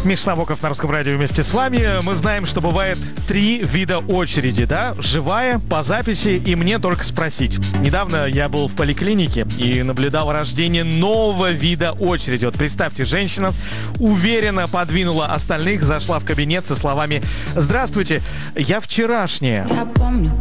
Миша Набоков на Русском радио вместе с вами. Мы знаем, что бывает 3 вида очереди, да? Живая, по записи и мне только спросить. Недавно я был в поликлинике и наблюдал рождение нового вида очереди. Вот представьте, женщина уверенно подвинула остальных, зашла в кабинет со словами: «Здравствуйте, я вчерашняя». Я помню,